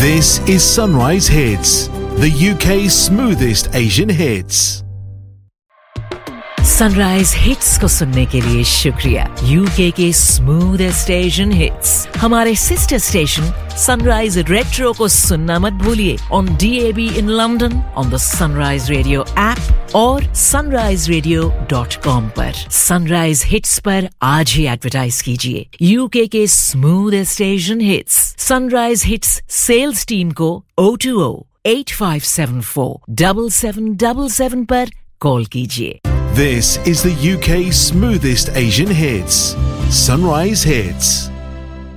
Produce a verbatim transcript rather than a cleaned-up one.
This is Sunrise Hits, the U K's smoothest Asian hits. Sunrise hits को सुनने के लिए शुक्रिया। यूके के स्मूथेस्ट एशियन हिट्स हमारे सिस्टर स्टेशन सनराइज रेट्रो को सुनना मत भूलिए on D A B in London, on the sunrise radio app और सनराइज रेडियो डॉट कॉम पर। सनराइज हिट्स पर आज ही एडवर्टाइज कीजिए यूके के smoothest Asian hits. Sunrise hits sales team को O two O eight five seven four seven seven seven seven पर call कीजिए। This is the U K's smoothest Asian hits. Sunrise Hits.